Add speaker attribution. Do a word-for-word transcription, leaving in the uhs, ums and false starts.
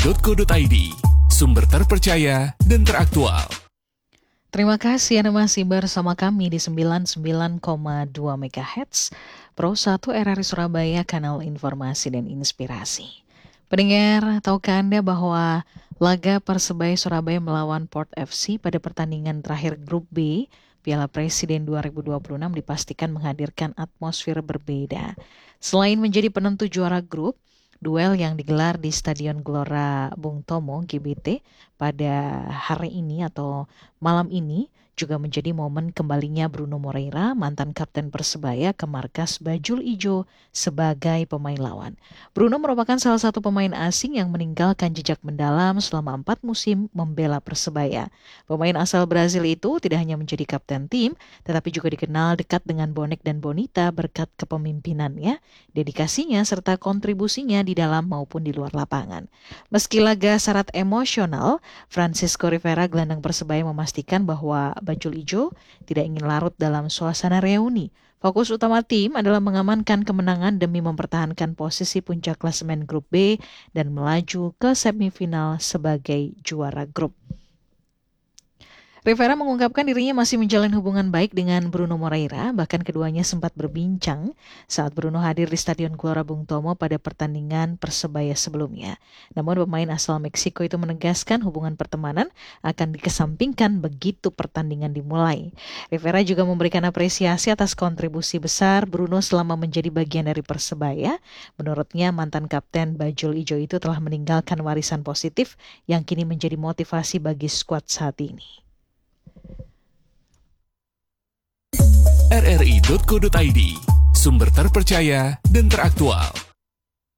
Speaker 1: titik co titik i d, sumber terpercaya dan teraktual.
Speaker 2: Terima kasih Anda masih bersama kami di sembilan puluh sembilan koma dua megahertz, Pro satu R R I Surabaya, kanal informasi dan inspirasi. Pendengar, tahukah Anda bahwa laga Persebaya Surabaya melawan Port F C pada pertandingan terakhir Grup B Piala Presiden dua ribu dua puluh enam dipastikan menghadirkan atmosfer berbeda. Selain menjadi penentu juara grup, duel yang digelar di Stadion Gelora Bung Tomo G B T pada hari ini atau malam ini juga menjadi momen kembalinya Bruno Moreira, mantan kapten Persebaya, ke markas Bajul Ijo sebagai pemain lawan. Bruno merupakan salah satu pemain asing yang meninggalkan jejak mendalam selama empat musim membela Persebaya. Pemain asal Brazil itu tidak hanya menjadi kapten tim, tetapi juga dikenal dekat dengan bonek dan bonita berkat kepemimpinannya, dedikasinya, serta kontribusinya di dalam maupun di luar lapangan. Meski laga syarat emosional, Francisco Rivera, gelandang Persebaya, memastikan bahwa Bajul Ijo tidak ingin larut dalam suasana reuni. Fokus utama tim adalah mengamankan kemenangan demi mempertahankan posisi puncak klasemen Grup B dan melaju ke semifinal sebagai juara grup. Rivera mengungkapkan dirinya masih menjalin hubungan baik dengan Bruno Moreira, bahkan keduanya sempat berbincang saat Bruno hadir di Stadion Gelora Bung Tomo pada pertandingan Persebaya sebelumnya. Namun pemain asal Meksiko itu menegaskan hubungan pertemanan akan dikesampingkan begitu pertandingan dimulai. Rivera juga memberikan apresiasi atas kontribusi besar Bruno selama menjadi bagian dari Persebaya. Menurutnya, mantan kapten Bajul Ijo itu telah meninggalkan warisan positif yang kini menjadi motivasi bagi skuad saat ini.
Speaker 1: R R I titik co titik i d, sumber terpercaya dan teraktual.